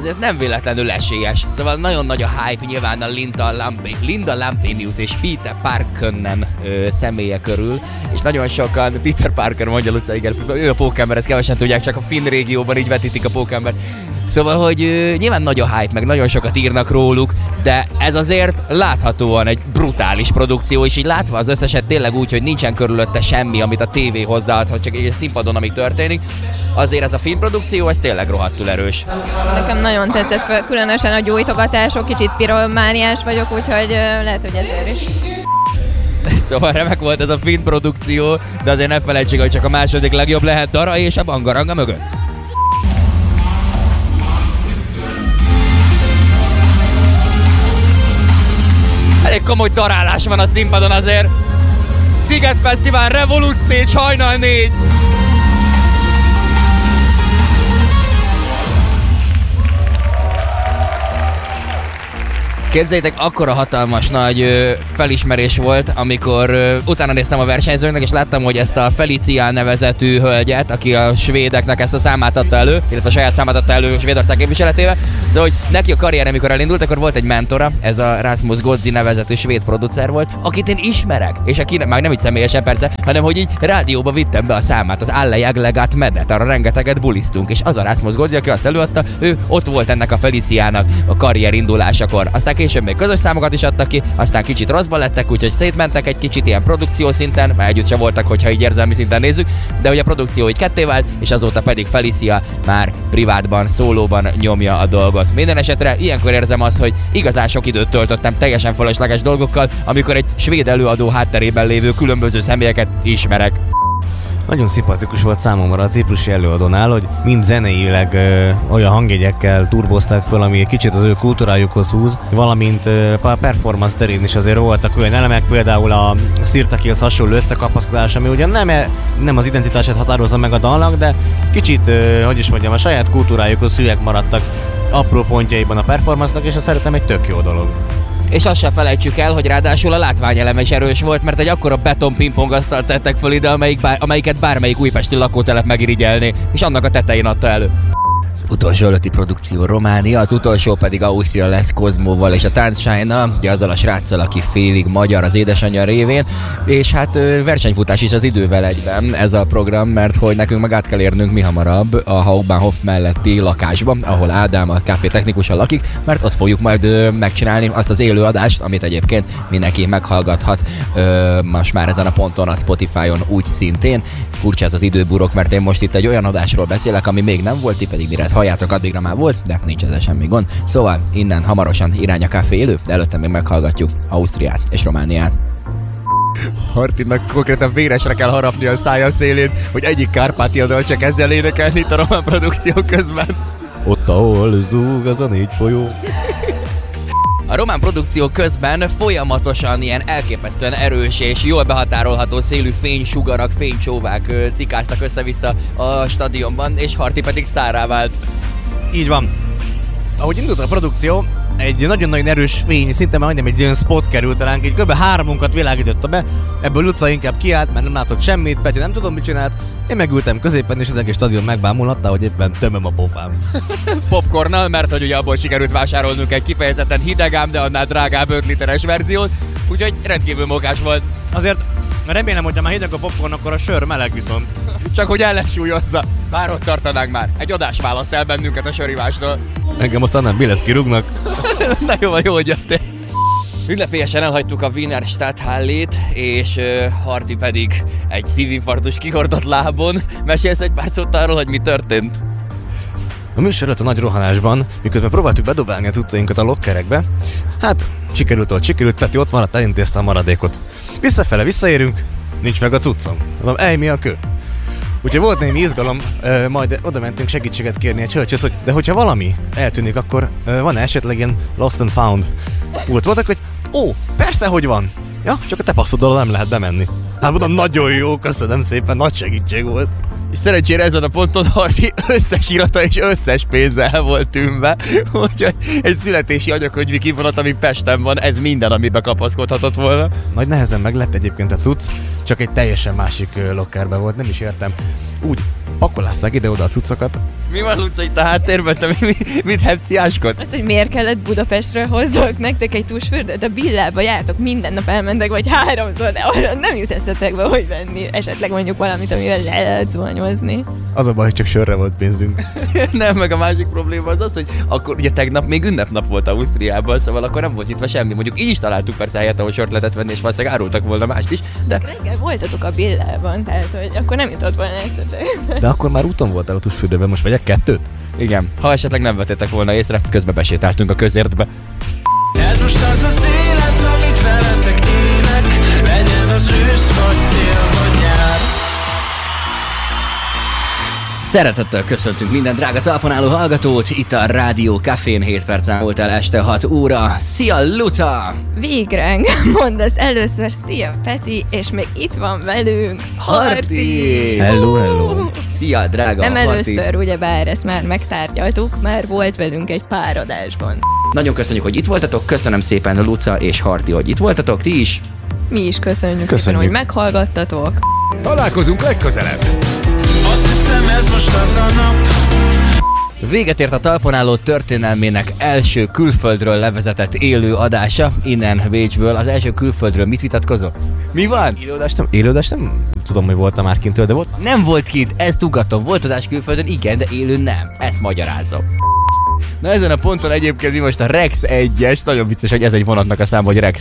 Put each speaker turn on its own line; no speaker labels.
ez nem véletlenül esélyes. Szóval nagyon nagy a hype nyilván a Linda Lampenius és Peter Parkönnen személye körül, és nagyon sokan, Peter Parker mondja Luca, igen, ő a pókember, ezt kevesen tudják, csak a finn régióban így vetítik a pókember. Szóval, hogy nyilván nagy a hype, meg nagyon sokat írnak róluk, de ez azért láthatóan egy brutális produkció, és így látva az összeset tényleg úgy, hogy nincsen körülötte semmi, amit a tévé hozzáadhat, csak egy színpadon, ami történik, azért ez a filmprodukció, ez tényleg rohadtul erős.
Nekem nagyon tetszett, különösen a gyújtogatások, kicsit piromániás vagyok, úgyhogy lehet, hogy ezért is.
Szóval remek volt ez a filmprodukció, de azért ne felejtsék, hogy csak a második legjobb lehet Dara és a Bangaranga mögött. Elég komoly darálás van a színpadon azért. Sziget Fesztivál, Revolut Stage, hajnal 4. Képzeljétek, akkora hatalmas nagy felismerés volt, amikor utána néztem a versenyzőknek, és láttam, hogy ezt a Felicia nevezetű hölgyet, aki a svédeknek ezt a számát adta elő, illetve a saját számát adta elő Svédország képviseletével. Szóval, hogy neki a karrier, amikor elindult, akkor volt egy mentora, ez a Rasmus Godzi nevezetű svéd producer volt, akit én ismerek, és aki már nem így személyesen persze, hanem hogy így rádióba vittem be a számát, az Alle Jaglegat Medet, arra rengeteget bulisztunk, és az a Rasmus Godzi, aki azt előadta, ő ott volt ennek a Feliciának a karrier indulásakor. Aztán később még közös számokat is adtak ki, aztán kicsit rosszba lettek, úgyhogy szétmentek egy kicsit ilyen produkció szinten, már együtt sem voltak, hogyha így érzelmi szinten nézzük, de hogy a produkció így ketté vált, és azóta pedig Felicia már privátban, szólóban nyomja a dolgot. Minden esetre ilyenkor érzem azt, hogy igazán sok időt töltöttem teljesen fölösleges dolgokkal, amikor egy svéd előadó hátterében lévő különböző személyeket ismerek.
Nagyon szimpatikus volt számomra a ciprusi előadónál, hogy mind zeneileg olyan hangjegyekkel turbozták föl, ami egy kicsit az ő kultúrájukhoz húz, valamint a performance terén is azért voltak olyan elemek, például a Sirtakihoz hasonló összekapaszkodás, ami ugyan nem az identitását határozza meg a dalnak, de kicsit, a saját kultúrájukhoz hűek maradtak apró pontjaiban a performance-nak, és azt szerintem egy tök jó dolog.
És azt se felejtsük el, hogy ráadásul a látványelem is erős volt, mert egy akkora beton pingpongasztalt tettek föl ide, amelyiket bármelyik újpesti lakótelep megirigyelné, és annak a tetején adta elő. Az utolsó előtti produkció Románia, az utolsó pedig Ausztria lesz Kozmóval és a Táncsájna, ugye azzal a sráccal, aki félig magyar az édesanyja révén, és hát versenyfutás is az idővel egyben ez a program, mert hogy nekünk meg át kell érnünk mi hamarabb a Hauptbahnhof melletti lakásba, ahol Ádám a kávé technikusa lakik, mert ott fogjuk majd megcsinálni azt az élőadást, amit egyébként mindenki meghallgathat most már ezen a ponton a Spotify-on úgy szintén. Furcsa ez az időburok, mert én most itt egy olyan adásról beszélek, ami még nem volt, ti pedig mire ezt halljátok, addigra már volt, de nincs ezzel semmi gond. Szóval innen hamarosan irány a kávé élő, de előtte még meghallgatjuk Ausztriát és Romániát. Hartinak konkrétan véresre kell harapni a szája szélén, hogy egyik Kárpátia dal csak ezzel énekelni itt a román produkció közben.
Ott, ahol zúg az a 4 folyó.
A román produkció közben folyamatosan ilyen elképesztően erős és jól behatárolható szélű fénysugarak, fénycsóvák cikáztak össze-vissza a stadionban, és Harti pedig sztárrá vált.
Így van. Ahogy indult a produkció, egy nagyon-nagyon erős fény, szinte már majdnem egy olyan spot került ránk, így kb. 3-unkat világította be, ebből Luca inkább kiállt, mert nem látott semmit, Peti nem tudom mit csinált, én megültem középen, és az egész stadion megbámulhatta, hogy éppen tömöm a pofám.
Popcornnal, mert hogy ugye abból sikerült vásárolnunk egy kifejezetten hidegám, de annál drágább 5 literes verziót, úgyhogy rendkívül mókás volt.
Azért remélem, hogy ha már hideg a popcorn, akkor a sör meleg viszont.
Csak hogy ellensúlyozza. Bár ott tartanánk már. Egy adás választ el bennünket a sörivástól.
Engem aztán nem Bilecki rúgnak.
Na jó, jó, hogy jöttél. Ünnepélyesen elhagytuk a Wiener Stadthallét, és Harti pedig egy szívinfarktus kihordott lábon. Mesélsz egy pár szót arról, hogy mi történt?
A műsor előtt a nagy rohanásban, miközben próbáltuk bedobálni a cuccainkat a lokkerekbe, hát sikerült, Peti ott maradt, elintézte a maradékot. Visszafele visszaérünk, nincs meg a cuccom. Mondom, mi a kő? Úgyhogy volt némi izgalom, majd oda mentünk segítséget kérni egy hölgyhöz, hogy de hogyha valami eltűnik, akkor van-e esetleg ilyen lost and found? Voltak, hogy persze, hogy van. Ja, csak a te passzoddal nem lehet bemenni. Hát mondom, nagyon jó, köszönöm szépen, nagy segítség volt.
És szerencsére ezen a ponton Harti összes irata és összes pénze el volt tűnve, úgyhogy egy születési anyakönyvi kivonat, ami Pesten van, ez minden, amiben kapaszkodhatott volna.
Nagy nehezen meg lett egyébként a cucc, csak egy teljesen másik lokkerben volt, nem is értem. Úgy pakolásszák ide-oda a cuccokat.
Mi van, Luca, itt a háttérben? Te mit hepciáskod?
Azt, hogy miért kellett Budapestről hozzak nektek egy tusfürdőt, a Billába jártok, minden nap elmentek, vagy 3-szor, de arra nem jut eszetekbe, hogy venni esetleg mondjuk valamit, amivel le lehet zuhanyozni.
Az a baj, hogy csak sörre volt pénzünk.
Nem, meg a másik probléma az, hogy akkor ugye tegnap még ünnepnap volt Ausztriában, szóval akkor nem volt nyitva semmi. Mondjuk így is találtuk persze helyet, ahol sört lehetett venni, és valószínűleg árultak volna mást is, de...
Reggel voltatok a Billában, tehát hogy akkor nem jutott volna eszetekbe.
De akkor már úton voltál a tusfürdőben, most vegyek 2?
Igen, ha esetleg nem vettétek volna észre, közben besétáltunk a közértbe.
Ez most az az élet, amit veletek élek, legyen az ősz, vagy tél, vagy nyár.
Szeretettel köszöntünk minden drága talpon álló hallgatót, itt a Rádió Cafén, 7 percen volt el este 6 óra. Szia, Luca!
Végre mondd ezt először, szia Peti, és még itt van velünk
Harti!
Hello, hello!
Szia, drága
Nem
Harti!
először, ugyebár ezt már megtárgyaltuk, már volt velünk egy pár adásban.
Nagyon köszönjük, hogy itt voltatok, köszönöm szépen Luca és Harti, hogy itt voltatok, ti is.
Mi is köszönjük szépen,
Köszönjük.
hogy meghallgattatok.
Találkozunk legközelebb!
Azt hiszem, ez most az a nap.
Véget ért a talpon álló történelmének első külföldről levezetett élő adása, innen Bécsből. Az első külföldről mit vitatkozol? Mi van?
Élőadást nem tudom, hogy voltam már kintől, de volt.
Nem volt kint, ezt ugatom. Volt adás külföldön, igen, de élő nem. Ezt magyarázom. Na ezen a ponton egyébként mi most a Rex 1-es, nagyon vicces, hogy ez egy vonatnak a száma, hogy Rex